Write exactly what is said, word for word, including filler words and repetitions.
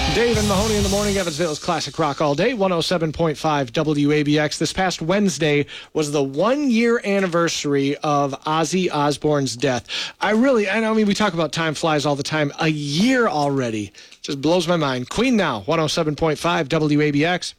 Dave and Mahoney in the morning, Evansville's Classic Rock all day, one oh seven point five W A B X. This past Wednesday was the one-year anniversary of Ozzy Osbourne's death. I really, I know, I mean, we talk about time flies all the time. A year already just blows my mind. Queen now, one oh seven point five W A B X.